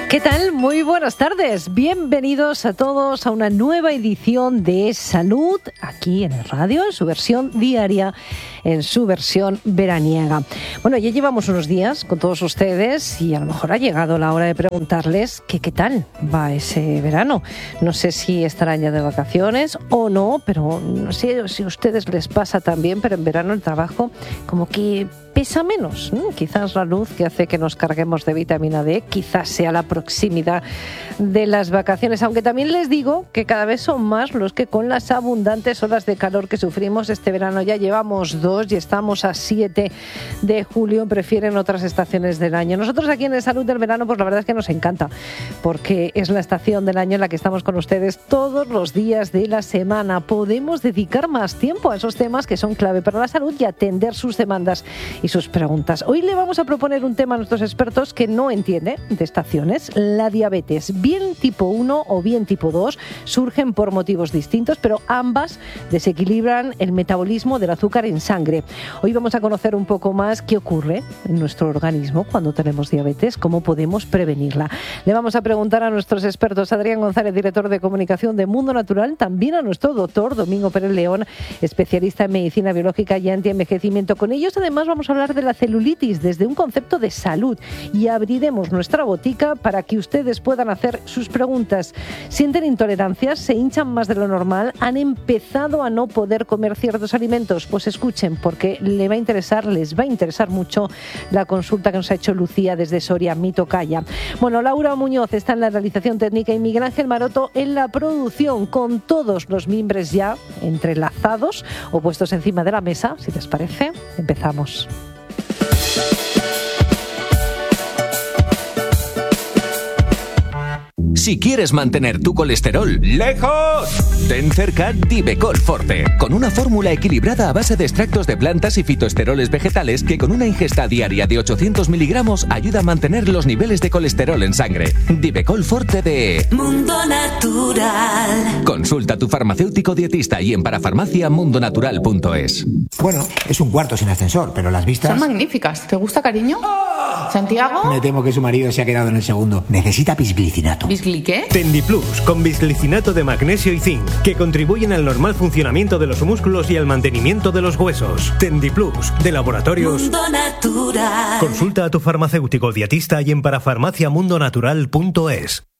¿Qué tal? Muy buenas tardes. Bienvenidos a todos a una nueva edición de Salud aquí en el radio, en su versión diaria, en su versión veraniega. Bueno, ya llevamos unos días con todos ustedes y a lo mejor ha llegado la hora de preguntarles que qué tal va ese verano. No sé si estarán ya de vacaciones o no, pero no sé si a ustedes les pasa también, pero en verano el trabajo como que pesa menos. Quizás la luz que hace que nos carguemos de vitamina D, quizás sea la proximidad de las vacaciones, aunque también les digo que cada vez son más los que con las abundantes olas de calor que sufrimos este verano, ya llevamos 2 y estamos a 7 de julio, prefieren otras estaciones del año. Nosotros aquí en el Salud del Verano, pues la verdad es que nos encanta, porque es la estación del año en la que estamos con ustedes todos los días de la semana. Podemos dedicar más tiempo a esos temas que son clave para la salud y atender sus demandas y sus preguntas. Hoy le vamos a proponer un tema a nuestros expertos que no entiende de estaciones. La diabetes, bien tipo 1 o bien tipo 2, surgen por motivos distintos, pero ambas desequilibran el metabolismo del azúcar en sangre. Hoy vamos a conocer un poco más qué ocurre en nuestro organismo cuando tenemos diabetes, cómo podemos prevenirla. Le vamos a preguntar a nuestros expertos, Adrián González, director de comunicación de Mundo Natural, también a nuestro doctor Domingo Pérez León, especialista en medicina biológica y antienvejecimiento. Con ellos además vamos a hablar de la celulitis desde un concepto de salud y abriremos nuestra botica para que ustedes puedan hacer sus preguntas. ¿Sienten intolerancias? ¿Se hinchan más de lo normal? ¿Han empezado a no poder comer ciertos alimentos? Pues escuchen, porque les va a interesar mucho la consulta que nos ha hecho Lucía desde Soria, mi tocaya. Bueno, Laura Muñoz está en la realización técnica y Miguel Ángel Maroto en la producción, con todos los mimbres ya entrelazados o puestos encima de la mesa. Si les parece, empezamos. Si quieres mantener tu colesterol lejos, ten cerca Divecol Forte, con una fórmula equilibrada a base de extractos de plantas y fitoesteroles vegetales que con una ingesta diaria de 800 miligramos ayuda a mantener los niveles de colesterol en sangre. Divecol Forte de Mundo Natural. Consulta a tu farmacéutico dietista y en parafarmaciamundonatural.es. Bueno, es un cuarto sin ascensor, pero las vistas... Son magníficas. ¿Te gusta, cariño? ¿Santiago? Me temo que su marido se ha quedado en el segundo. Necesita bisglicinato. ¿Qué? Tendiplus, con bisglicinato de magnesio y zinc, que contribuyen al normal funcionamiento de los músculos y al mantenimiento de los huesos. Tendiplus, de Laboratorios Mundo Natural. Consulta a tu farmacéutico dietista y en parafarmaciamundonatural.es.